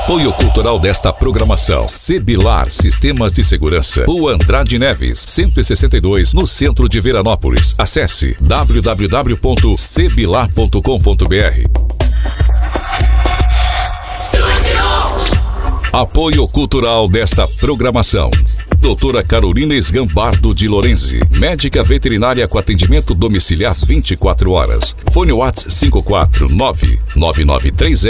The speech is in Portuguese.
Apoio cultural desta programação: Sebilar Sistemas de Segurança, Rua Andrade Neves, 162, no centro de Veranópolis. Acesse www.sebilar.com.br. Apoio cultural desta programação: Doutora Carolina Esgambardo de Lorenzi, médica veterinária com atendimento domiciliar 24 horas. Fone WhatsApp 549-9930